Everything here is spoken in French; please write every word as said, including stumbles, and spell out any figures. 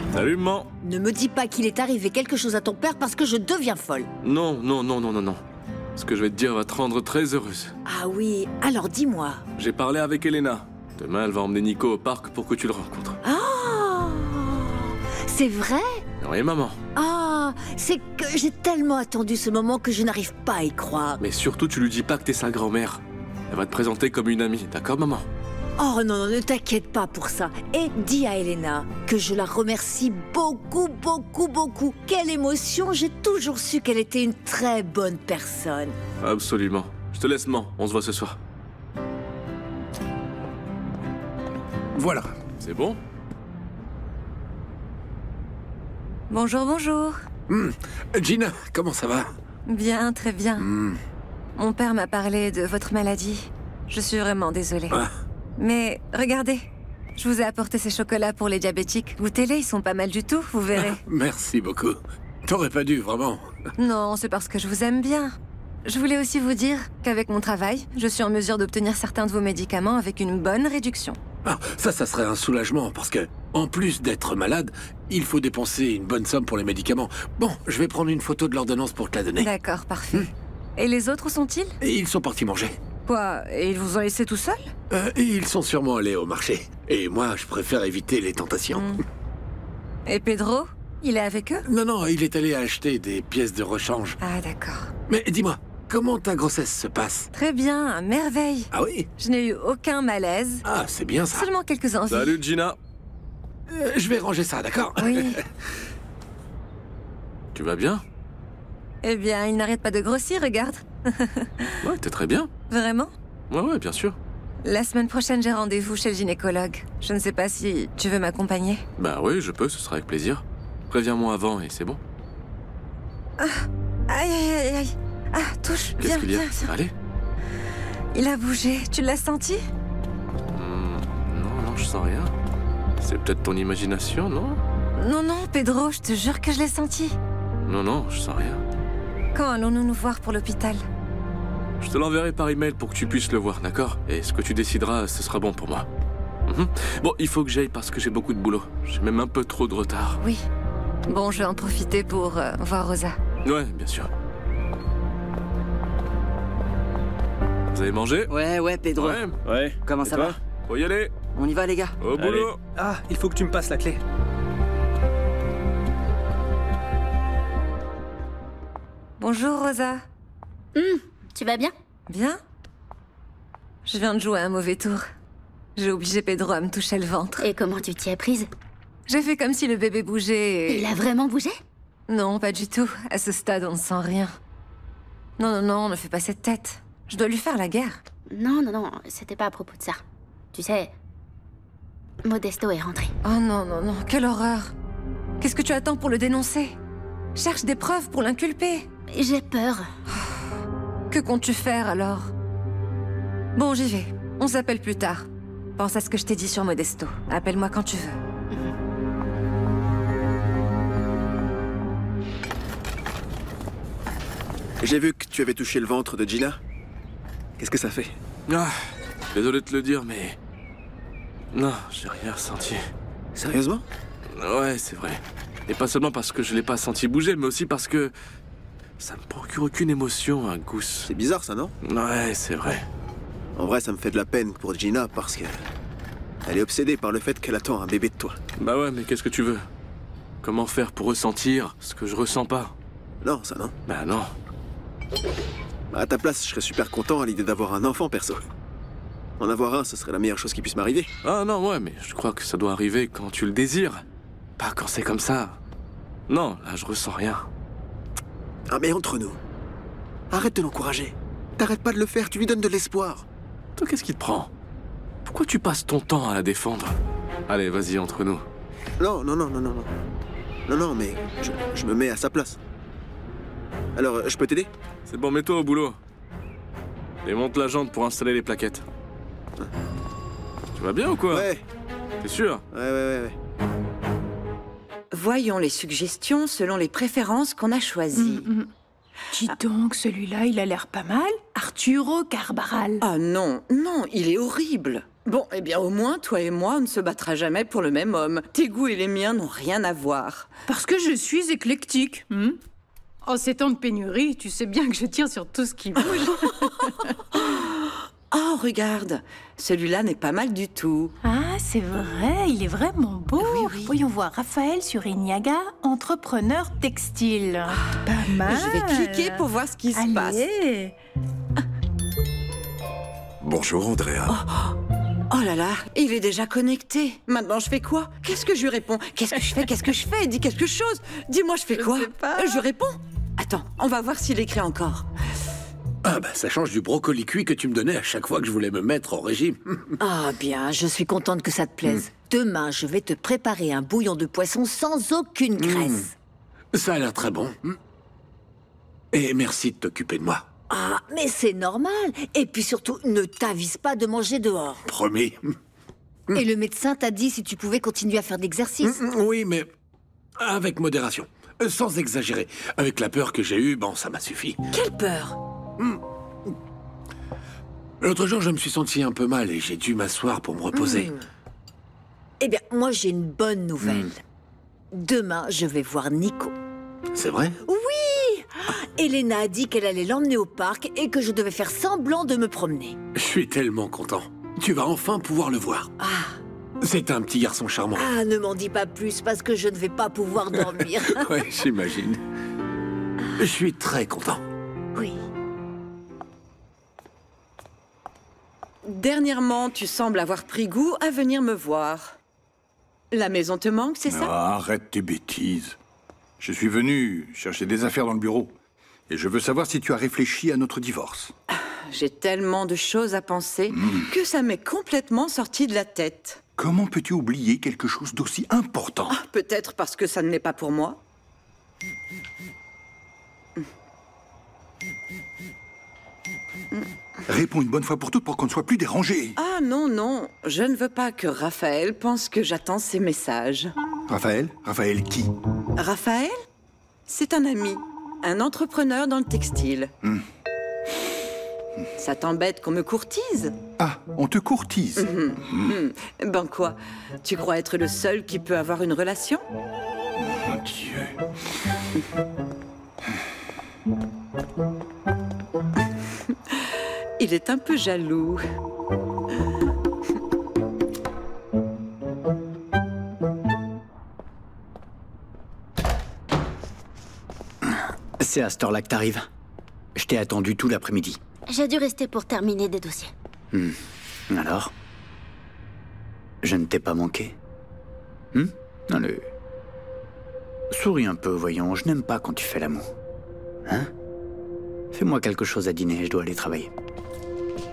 Salut, maman. Ne me dis pas qu'il est arrivé quelque chose à ton père parce que je deviens folle. Non, non, non, non, non, non. Ce que je vais te dire va te rendre très heureuse. Ah oui, alors dis-moi. J'ai parlé avec Elena. Demain, elle va emmener Nico au parc pour que tu le rencontres. Ah, c'est vrai? Oui, maman. Ah, c'est que j'ai tellement attendu ce moment que je n'arrive pas à y croire. Mais surtout, tu lui dis pas que t'es sa grand-mère. Elle va te présenter comme une amie, d'accord, maman? Oh non, non, ne t'inquiète pas pour ça. Et dis à Elena que je la remercie beaucoup, beaucoup, beaucoup. Quelle émotion, j'ai toujours su qu'elle était une très bonne personne. Absolument. Je te laisse, maman. On se voit ce soir. Voilà. C'est bon? Bonjour, bonjour. Mmh. Gina, comment ça va? Bien, très bien. Mmh. Mon père m'a parlé de votre maladie. Je suis vraiment désolée. Ah. Mais regardez, je vous ai apporté ces chocolats pour les diabétiques. Goûtez-les, ils sont pas mal du tout, vous verrez. Ah, merci beaucoup. T'aurais pas dû, vraiment. Non, c'est parce que je vous aime bien. Je voulais aussi vous dire qu'avec mon travail, je suis en mesure d'obtenir certains de vos médicaments avec une bonne réduction. Ah, ça, ça serait un soulagement, parce que, en plus d'être malade, il faut dépenser une bonne somme pour les médicaments. Bon, je vais prendre une photo de l'ordonnance pour te la donner. D'accord, parfait. Hmm. Et les autres, où sont-ils? Et ils sont partis manger. Quoi? Et ils vous ont laissé tout seul? Euh, et ils sont sûrement allés au marché. Et moi, je préfère éviter les tentations. Hmm. Et Pedro? Il est avec eux? Non, non, il est allé acheter des pièces de rechange. Ah, d'accord. Mais dis-moi, comment ta grossesse se passe? Très bien, à merveille. Ah oui? Je n'ai eu aucun malaise. Ah, c'est bien ça. Seulement quelques envies. Salut, Gina. Euh, je vais ranger ça, d'accord? Oui. Tu vas bien? Eh bien, il n'arrête pas de grossir, regarde. Ouais, t'es très bien. Vraiment? Ouais, ouais, bien sûr. La semaine prochaine, j'ai rendez-vous chez le gynécologue. Je ne sais pas si tu veux m'accompagner. Bah oui, je peux, ce sera avec plaisir. Préviens-moi avant et c'est bon. Ah, aïe, aïe, aïe, aïe. Ah, touche, Qu'est-ce viens, qu'il y a? viens, viens. Allez. Il a bougé, tu l'as senti? Hmm, non, non, je sens rien. C'est peut-être ton imagination, non? Non, non, Pedro, je te jure que je l'ai senti. Non, non, je sens rien. Quand allons-nous nous voir pour l'hôpital? Je te l'enverrai par email pour que tu puisses le voir, d'accord? Et ce que tu décideras, ce sera bon pour moi. Mhm. Bon, il faut que j'aille parce que j'ai beaucoup de boulot. J'ai même un peu trop de retard. Oui. Bon, je vais en profiter pour euh, voir Rosa. Ouais, bien sûr. Vous avez mangé? Ouais, ouais, Pedro. Ouais. Ouais. Comment Et ça toi? va? Faut y aller. On y va, les gars? Au Allez. boulot. Ah, il faut que tu me passes la clé. Bonjour, Rosa. Tu vas bien? Bien? Je viens de jouer un mauvais tour. J'ai obligé Pedro à me toucher le ventre. Et comment tu t'y es prise? J'ai fait comme si le bébé bougeait et... Il a vraiment bougé? Non, pas du tout. À ce stade, on ne sent rien. Non, non, non, ne fais pas cette tête. Je dois lui faire la guerre. Non, non, non, c'était pas à propos de ça. Tu sais, Modesto est rentré. Oh non, non, non, quelle horreur. Qu'est-ce que tu attends pour le dénoncer? Cherche des preuves pour l'inculper. J'ai peur. Que comptes-tu faire alors? Bon, j'y vais. On s'appelle plus tard. Pense à ce que je t'ai dit sur Modesto. Appelle-moi quand tu veux. J'ai vu que tu avais touché le ventre de Gina. Qu'est-ce que ça fait? Ah, désolé de te le dire, mais... Non, j'ai rien ressenti. Sérieusement? Ouais, c'est vrai. Et pas seulement parce que je l'ai pas senti bouger, mais aussi parce que... Ça me procure aucune émotion, un gousse. C'est bizarre ça, non? Ouais, c'est vrai. En vrai, ça me fait de la peine pour Gina parce que... Elle est obsédée par le fait qu'elle attend un bébé de toi. Bah ouais, mais qu'est-ce que tu veux? Comment faire pour ressentir ce que je ressens pas? Non, ça non. Bah non. À ta place, je serais super content à l'idée d'avoir un enfant, perso. En avoir un, ce serait la meilleure chose qui puisse m'arriver. Ah non, ouais, mais je crois que ça doit arriver quand tu le désires. Pas quand c'est comme ça. Non, là, je ressens rien. Ah, mais entre nous, arrête de l'encourager. T'arrêtes pas de le faire, tu lui donnes de l'espoir. Toi, qu'est-ce qui te prend? Pourquoi tu passes ton temps à la défendre? Allez, vas-y, entre nous. Non, non, non, non, non, non. Non, non, mais je, je me mets à sa place. Alors, euh, je peux t'aider? C'est bon, mets-toi au boulot. Et monte la jante pour installer les plaquettes. Tu vas bien ou quoi? Ouais. T'es sûr? Ouais, ouais, ouais, ouais. Voyons les suggestions selon les préférences qu'on a choisies. Mm, mm. Dis donc, celui-là, il a l'air pas mal. Arturo Carbaral. Ah non, non, il est horrible. Bon, eh bien au moins, toi et moi, on ne se battra jamais pour le même homme. Tes goûts et les miens n'ont rien à voir. Parce que je suis éclectique. Hmm en ces temps de pénurie, tu sais bien que je tiens sur tout ce qui bouge. Oh, regarde, celui-là n'est pas mal du tout. Ah, c'est vrai, il est vraiment beau. Oui, oui. Voyons voir, Raphaël sur Iniaga, entrepreneur textile. Pas mal. Je vais cliquer pour voir ce qui se passe. Allez. Bonjour, Andrea. Oh là là, il est déjà connecté. Maintenant, je fais quoi? Qu'est-ce que je lui réponds? Qu'est-ce que je fais? Qu'est-ce que je fais? Dis quelque chose. Dis-moi, je fais Je quoi? sais pas. Euh, Je réponds. Attends, on va voir s'il écrit encore. Ah bah ça change du brocoli cuit que tu me donnais à chaque fois que je voulais me mettre au régime. Ah bien, je suis contente que ça te plaise. Demain, je vais te préparer un bouillon de poisson sans aucune graisse. Ça a l'air très bon. Et merci de t'occuper de moi. Ah, mais c'est normal. Et puis surtout, ne t'avise pas de manger dehors. Promis. Et le médecin t'a dit si tu pouvais continuer à faire de l'exercice. Oui, mais avec modération. Sans exagérer. Avec la peur que j'ai eue, bon, ça m'a suffi. Quelle peur! L'autre jour, je me suis senti un peu mal et j'ai dû m'asseoir pour me reposer. Eh bien, moi, j'ai une bonne nouvelle. Demain, je vais voir Nico. C'est vrai? Oui! Elena a dit qu'elle allait l'emmener au parc et que je devais faire semblant de me promener. Je suis tellement content. Tu vas enfin pouvoir le voir. Ah, C'est un petit garçon charmant. ah, ne m'en dis pas plus parce que je ne vais pas pouvoir dormir. Ouais, j'imagine. Je suis très content. Oui. Dernièrement, tu sembles avoir pris goût à venir me voir. La maison te manque, c'est ça? Ah, arrête tes bêtises. Je suis venu chercher des affaires dans le bureau. Et je veux savoir si tu as réfléchi à notre divorce. J'ai tellement de choses à penser que ça m'est complètement sorti de la tête. Comment peux-tu oublier quelque chose d'aussi important? Ah, peut-être parce que ça ne l'est pas pour moi. Réponds une bonne fois pour toutes pour qu'on ne soit plus dérangé. Ah non, non, je ne veux pas que Raphaël pense que j'attends ses messages. Raphaël? Raphaël qui? Raphaël? C'est un ami, un entrepreneur dans le textile. Ça t'embête qu'on me courtise? Ah, on te courtise. Hmm. Ben quoi? Tu crois être le seul qui peut avoir une relation? Mon Dieu. Il est un peu jaloux. C'est à cette heure-là que t'arrives. Je t'ai attendu tout l'après-midi. J'ai dû rester pour terminer des dossiers. Hmm. Alors? Je ne t'ai pas manqué? Hmm? Allez. Souris un peu, voyons. Je n'aime pas quand tu fais l'amour. Hein? Fais-moi quelque chose à dîner, je dois aller travailler.